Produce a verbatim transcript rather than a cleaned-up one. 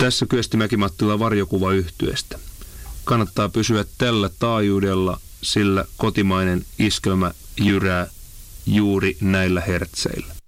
Tässä Kyösti Mäki-Mattila varjokuvayhtyeestä. Kannattaa pysyä tällä taajuudella, sillä kotimainen iskelmä jyrää juuri näillä hertseillä.